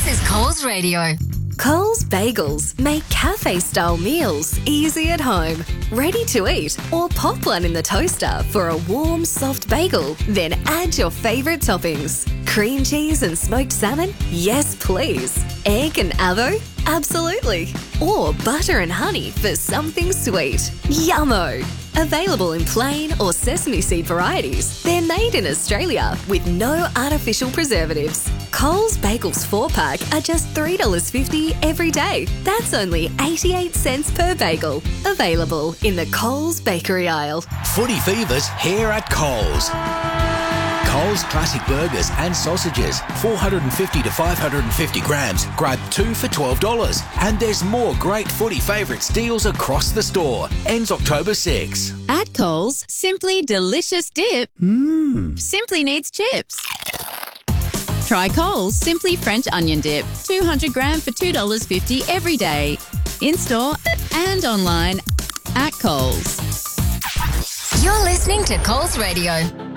This is Coles Radio. Coles Bagels make cafe-style meals easy at home. Ready to eat or pop one in the toaster for a warm, soft bagel. Then add your favourite toppings. Cream cheese and smoked salmon? Yes, please. Egg and avo? Absolutely. Or butter and honey for something sweet. Yummo! Available in plain or sesame seed varieties. They're made in Australia with no artificial preservatives. Coles Bagels 4-pack are just $3.50 every day. That's only 88 cents per bagel. Available in the Coles bakery aisle. Footy Fever's here at Coles. Coles Classic Burgers and Sausages, 450 to 550 grams. Grab 2 for $12. And there's more great Footy Favourites deals across the store. Ends October 6. At Coles, simply delicious dip simply needs chips. Try Coles Simply French Onion Dip, 200 gram for $2.50 every day. In-store and online at Coles. You're listening to Coles Radio.